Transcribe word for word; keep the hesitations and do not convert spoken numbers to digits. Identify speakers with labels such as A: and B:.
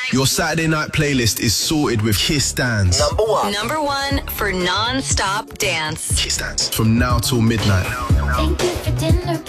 A: Your Saturday night playlist is sorted with Kiss Dance.
B: Number one.
C: Number one for non-stop dance.
A: Kiss Dance. From now till midnight.
D: Thank you for dinner.